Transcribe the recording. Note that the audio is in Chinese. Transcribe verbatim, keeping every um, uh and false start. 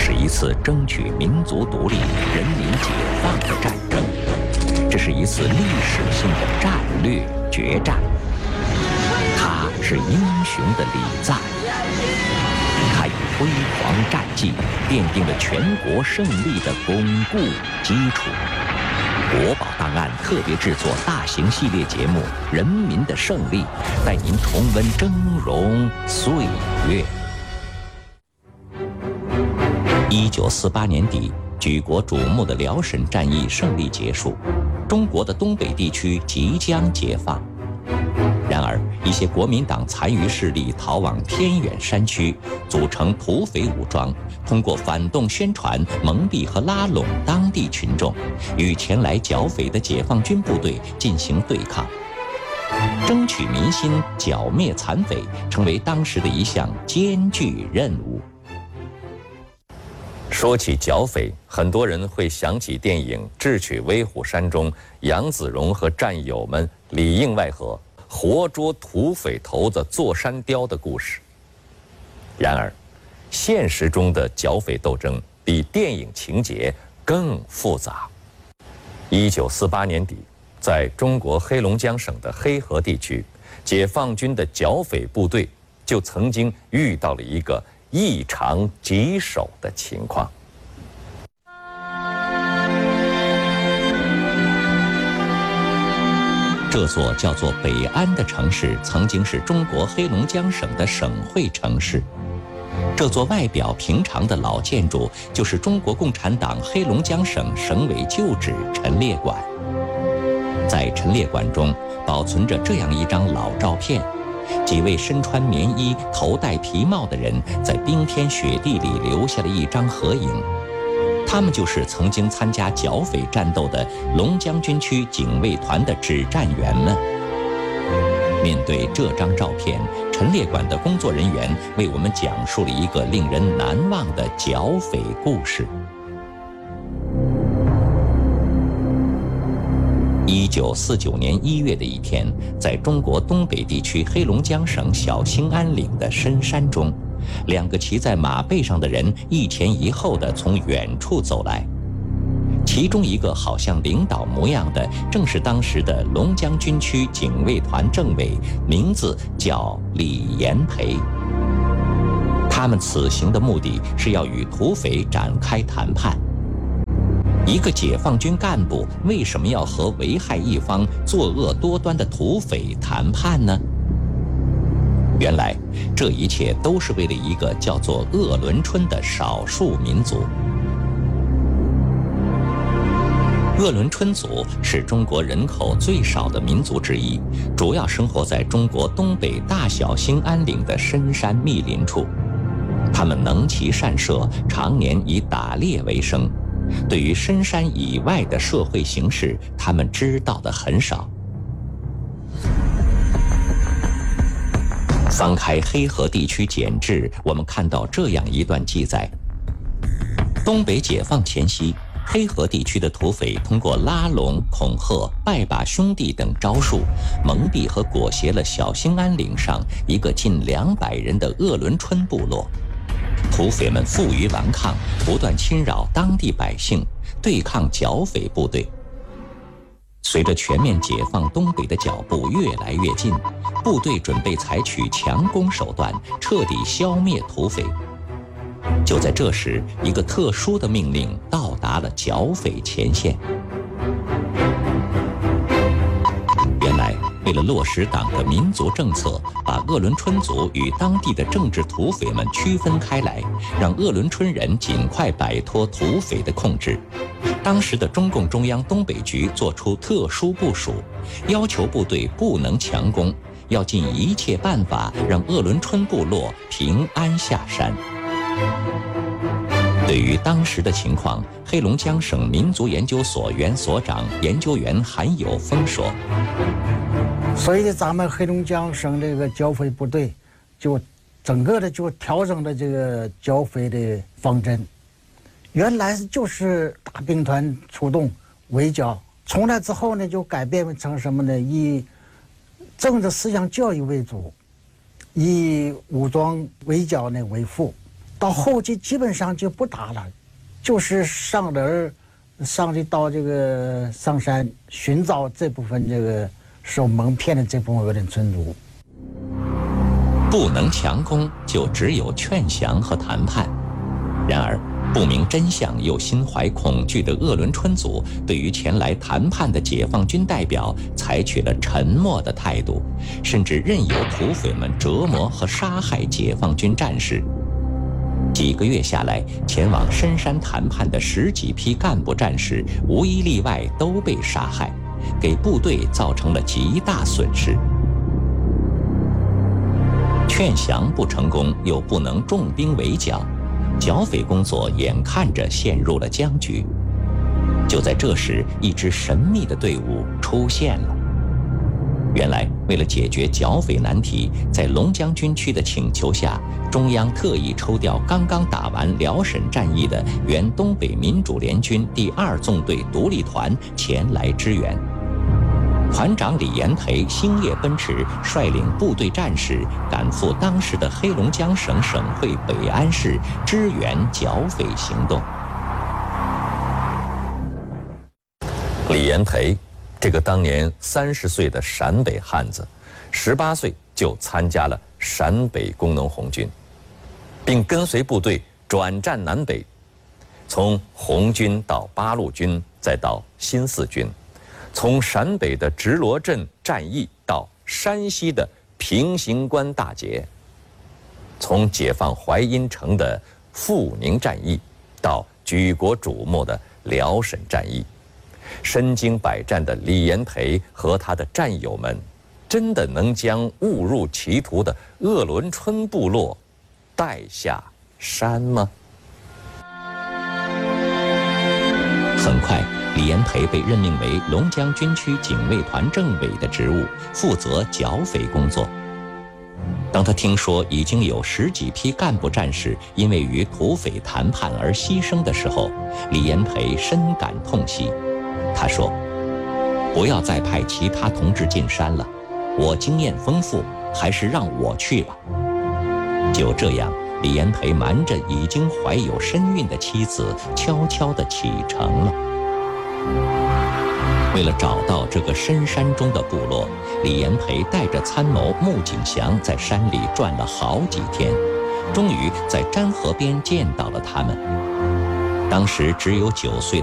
是一次争取民族独立、人民解放的战争，这是一次历史性的战略决战。他是英雄的礼赞，他以辉煌战绩奠定了全国胜利的巩固基础。国宝档案特别制作大型系列节目《人民的胜利》，带您重温峥嵘岁月。一九四八年底，举国瞩目的辽沈战役胜利结束，中国的东北地区即将解放。然而，一些国民党残余势力逃往偏远山区，组成土匪武装，通过反动宣传蒙蔽和拉拢当地群众，与前来剿匪的解放军部队进行对抗。争取民心、剿灭残匪，成为当时的一项艰巨任务。说起剿匪，很多人会想起电影《智取威虎山》中杨子荣和战友们里应外合，活捉土匪头子座山雕的故事。然而，现实中的剿匪斗争比电影情节更复杂。一九四八年底，在中国黑龙江省的黑河地区，解放军的剿匪部队就曾经遇到了一个异常棘手的情况。这座叫做北安的城市，曾经是中国黑龙江省的省会城市。这座外表平常的老建筑，就是中国共产党黑龙江省省委旧址陈列馆。在陈列馆中，保存着这样一张老照片。几位身穿棉衣、头戴皮帽的人，在冰天雪地里留下了一张合影。他们就是曾经参加剿匪战斗的龙江军区警卫团的指战员们。面对这张照片，陈列馆的工作人员为我们讲述了一个令人难忘的剿匪故事。一九四九年一月的一天，在中国东北地区黑龙江省小兴安岭的深山中，两个骑在马背上的人一前一后地从远处走来。其中一个好像领导模样的，正是当时的龙江军区警卫团政委，名字叫李延培。他们此行的目的是要与土匪展开谈判。一个解放军干部为什么要和危害一方、作恶多端的土匪谈判呢？原来，这一切都是为了一个叫做鄂伦春的少数民族。鄂伦春族是中国人口最少的民族之一，主要生活在中国东北大小兴安岭的深山密林处。他们能骑善射，常年以打猎为生。对于深山以外的社会形势，他们知道的很少。翻开黑河地区简志，我们看到这样一段记载：东北解放前夕，黑河地区的土匪通过拉拢、恐吓、拜把兄弟等招数，蒙蔽和裹挟了小兴安岭上一个近两百人的鄂伦春部落。土匪们负隅顽抗，不断侵扰当地百姓，对抗剿匪部队。随着全面解放东北的脚步越来越近，部队准备采取强攻手段，彻底消灭土匪。就在这时，一个特殊的命令到达了剿匪前线。原来，为了落实党的民族政策，把鄂伦春族与当地的政治土匪们区分开来，让鄂伦春人尽快摆脱土匪的控制。当时的中共中央东北局作出特殊部署，要求部队不能强攻，要尽一切办法让鄂伦春部落平安下山。对于当时的情况，黑龙江省民族研究所原所长研究员韩有峰说： 所以咱们黑龙江省这个剿匪部队就整个的就调整了这个剿匪的方针。原来就是大兵团出动围剿，从那之后呢就改变成什么呢？以政治思想教育为主，以武装围剿呢为辅。 到后期基本上就不打了，就是上人上去到这个上山寻找这部分这个受蒙骗的这部分俄人村族。 不能强攻，就只有劝降和谈判。然而，不明真相又心怀恐惧的鄂伦春族，对于前来谈判的解放军代表，采取了沉默的态度，甚至任由土匪们折磨和杀害解放军战士。几个月下来，前往深山谈判的十几批干部战士，无一例外都被杀害，给部队造成了极大损失。劝降不成功，又不能重兵围剿，剿匪工作眼看着陷入了僵局。就在这时，一支神秘的队伍出现了。原来，为了解决剿匪难题，在龙江军区的请求下，中央特意抽调刚刚打完辽沈战役的原东北民主联军第二纵队独立团前来支援。团长李延培星夜奔驰，率领部队战士赶赴当时的黑龙江省省会北安市，支援剿匪行动。李延培，这个当年三十岁的陕北汉子，十八岁就参加了陕北工农红军，并跟随部队转战南北，从红军到八路军，再到新四军。从陕北的直罗镇战役到山西的平型关大捷，从解放淮阴城的阜宁战役到举国瞩目的辽沈战役，身经百战的李延培和他的战友们，真的能将误入歧途的鄂伦春部落带下山吗？很快，李延培被任命为龙江军区警卫团政委的职务，负责剿匪工作。当他听说已经有十几批干部战士因为与土匪谈判而牺牲的时候，李延培深感痛惜。他说：“不要再派其他同志进山了，我经验丰富，还是让我去吧。”就这样，李延培瞒着已经怀有身孕的妻子，悄悄地启程了。为了找到这个深山中的部落，李延培带着参谋穆景祥在山里转了好几天，终于在毡河边见到了他们。当时只有九岁